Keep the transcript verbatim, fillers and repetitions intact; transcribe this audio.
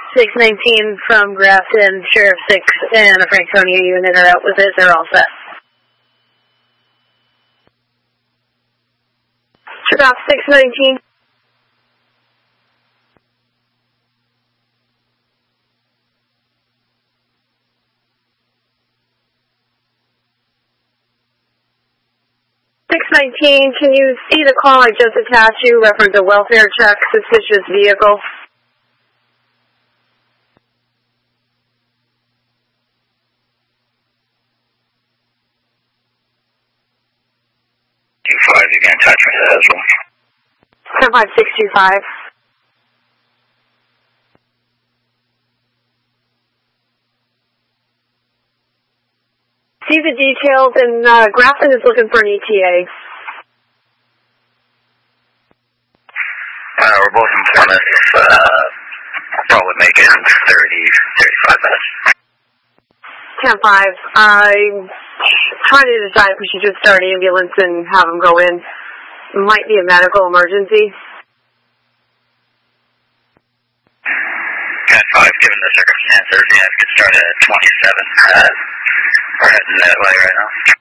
six nineteen from Grafton, Sheriff six and a Franconia unit are out with it. They're all set. Sheriff six nineteen. six nineteen, can you see the call I just attached you, reference a welfare check, suspicious vehicle? two five, you can attach me to that as well. ten five six two five. See the details, and uh, Grafton is looking for an E T A. Uh, we're both in Plymouth. Uh, probably make it in thirty, thirty-five minutes. ten five. I'm trying to decide if we should just start an ambulance and have them go in. It might be a medical emergency. ten five, given the circumstances, yeah, we could start at twenty-seven. Uh, we're heading that way right now.